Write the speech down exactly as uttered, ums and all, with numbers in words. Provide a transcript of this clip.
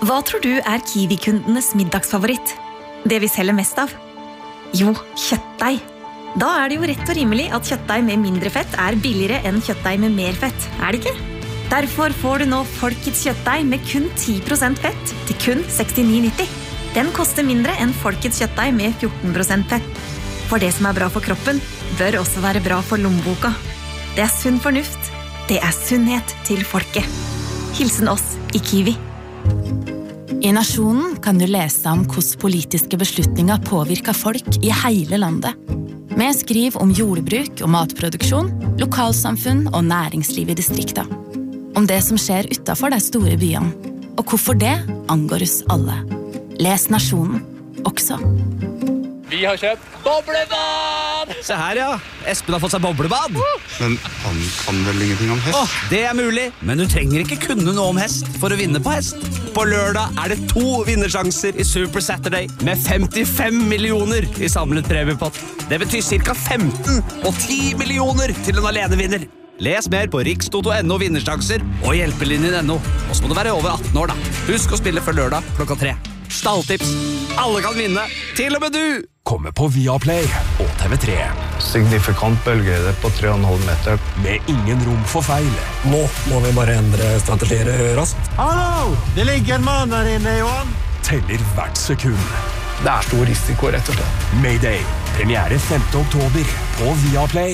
Hva tror du er Kiwi-kundenes middagsfavoritt? Det vi selger mest av? Jo, kjøttdeig. Da er det jo rett og rimelig at kjøttdeig med mindre fett er billigere enn kjøttdeig med mer fett, er det ikke? Derfor får du nå Folkets kjøttdeig med kun ti prosent fett til kun sekstini nitti. Den koster mindre enn Folkets kjøttdeig med fjorten prosent fett. For det som er bra for kroppen, bør også være bra for lommeboka. Det er sunn fornuft. Det er sunnhet til folket. Hilsen oss i Kiwi. I Nasjonen kan du lese om hvordan politiske beslutninger påvirker folk i hele landet. Vi skriver om jordbruk og matproduksjon, lokalsamfunn og næringsliv i distrikter. Om det som skjer utenfor de store byene, og hvorfor det angår oss alle. Les Nasjonen også. Vi har kjøpt boblebad! Se her, ja. Espen har fått seg boblebad. Men han kan vel ingenting om hest? Åh, det er mulig, men du trenger ikke kunne noe om hest for å vinne på hest. På lørdag er det to vinnersjanser i Super Saturday med femtifem millioner i samlet premiepott. Det betyr cirka femten og ti millioner til en alenevinner. Les mer på rikstoto punktum no vinnersjanser og hjelpelinjen punktum no. Og så må du være over atten år da. Husk å spille før lørdag klokka tre. Stalltips. Alle kan vinne, til og med du! Kommer på Viaplay og T V tre. Signifikant bølgehøyde på tre komma fem meter. Med ingen rom for feil. Nå må vi bare endre strategier raskt. Hallo! Det ligger en mann der inne, Johan. Teller hvert sekund. Det er stor risiko, rett og slett. Mayday. Premiere femte oktober på Viaplay.